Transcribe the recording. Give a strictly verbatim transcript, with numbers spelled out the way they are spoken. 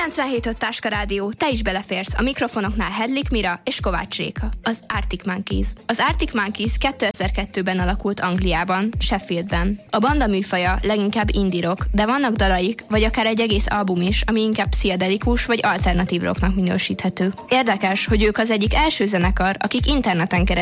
kilencvenhét öt Táska Rádió, te is beleférsz, a mikrofonoknál Hedlik Mira és Kovács Réka. Az Arctic Monkeys. Az Arctic Monkeys kétezer-kettőben alakult Angliában, Sheffieldben. A banda műfaja leginkább indie rock, de vannak dalaik, vagy akár egy egész album is, ami inkább pszichedelikus vagy alternatív rocknak minősíthető. Érdekes, hogy ők az egyik első zenekar, akik interneten keresztül